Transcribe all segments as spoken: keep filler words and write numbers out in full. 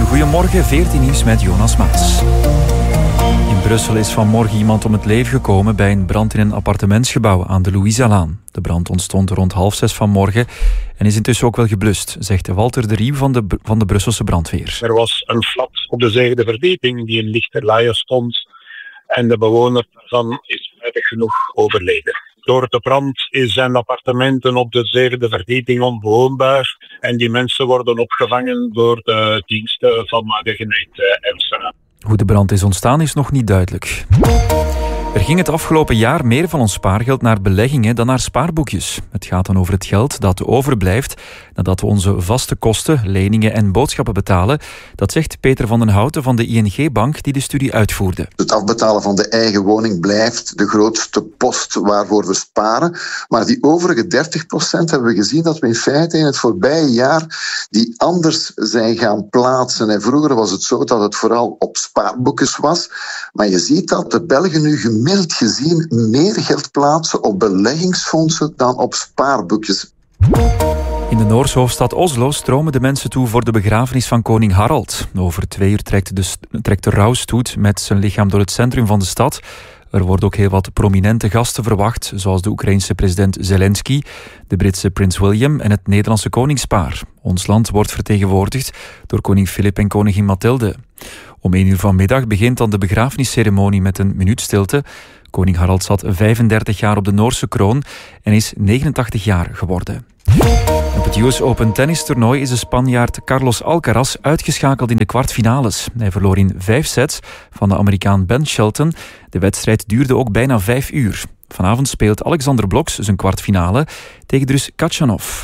Goedemorgen, veertien nieuws met Jonas Maas. In Brussel is vanmorgen iemand om het leven gekomen bij een brand in een appartementsgebouw aan de Louisalaan. De brand ontstond rond half zes vanmorgen en is intussen ook wel geblust, zegt Walter de Rieuw van de, van de Brusselse brandweer. Er was een flat op de zevende verdieping die in lichte laaien stond en de bewoner van is spijtig genoeg overleden. Door de brand zijn appartementen op de zevende verdieping onbewoonbaar en die mensen worden opgevangen door de diensten van de gemeente Amsterdam. Hoe de brand is ontstaan is nog niet duidelijk. Er ging het afgelopen jaar meer van ons spaargeld naar beleggingen dan naar spaarboekjes. Het gaat dan over het geld dat overblijft nadat we onze vaste kosten, leningen en boodschappen betalen. Dat zegt Peter van den Houten van de I N G-bank die de studie uitvoerde. Het afbetalen van de eigen woning blijft de grootste post waarvoor we sparen. Maar die overige dertig procent hebben we gezien dat we in feite in het voorbije jaar die anders zijn gaan plaatsen. En vroeger was het zo dat het vooral op spaarboekjes was. Maar je ziet dat de Belgen nu gemiddeld gezien meer geld plaatsen op beleggingsfondsen dan op spaarboekjes. In de Noorse hoofdstad Oslo stromen de mensen toe voor de begrafenis van koning Harald. Over twee uur trekt de, trekt de rouwstoet met zijn lichaam door het centrum van de stad. Er worden ook heel wat prominente gasten verwacht, zoals de Oekraïense president Zelensky, de Britse prins William en het Nederlandse koningspaar. Ons land wordt vertegenwoordigd door koning Filip en koningin Mathilde. Om één uur vanmiddag begint dan de begrafenisceremonie met een minuut stilte. Koning Harald zat vijfendertig jaar op de Noorse kroon en is negenentachtig jaar geworden. Op het U S Open tennistoernooi is de Spanjaard Carlos Alcaraz uitgeschakeld in de kwartfinales. Hij verloor in vijf sets van de Amerikaan Ben Shelton. De wedstrijd duurde ook bijna vijf uur. Vanavond speelt Alexander Bloks zijn kwartfinale tegen de Rus Khachanov.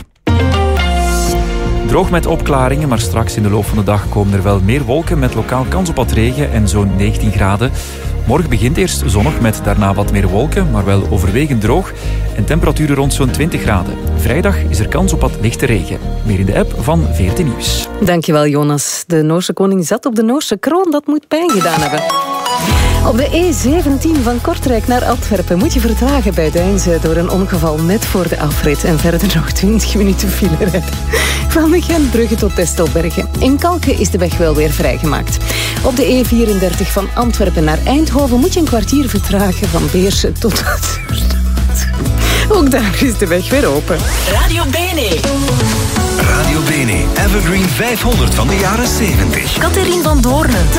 Droog met opklaringen, maar straks in de loop van de dag komen er wel meer wolken met lokaal kans op wat regen en zo'n negentien graden. Morgen begint eerst zonnig met daarna wat meer wolken, maar wel overwegend droog en temperaturen rond zo'n twintig graden. Vrijdag is er kans op wat lichte regen. Meer in de app van veertien nieuws. Dankjewel Jonas. De Noorse koning zat op de Noorse kroon, dat moet pijn gedaan hebben. Op de E zeventien van Kortrijk naar Antwerpen moet je vertragen bij Deinze door een ongeval net voor de afrit en verder nog twintig minuten file rijden. Van de Gentbrugge tot Testelbergen. In Kalken is de weg wel weer vrijgemaakt. Op de E vierendertig van Antwerpen naar Eindhoven moet je een kwartier vertragen van Beersen tot het. Ook daar is de weg weer open. Radio Bene. Radio Bene, Evergreen vijfhonderd van de jaren zeventig. Catherine van Doornen.